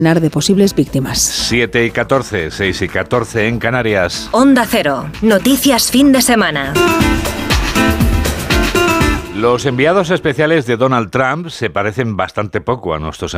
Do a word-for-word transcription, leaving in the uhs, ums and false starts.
de posibles víctimas. siete y catorce, seis y catorce en Canarias. Onda Cero. Noticias fin de semana. Los enviados especiales de Donald Trump se parecen bastante poco a nuestros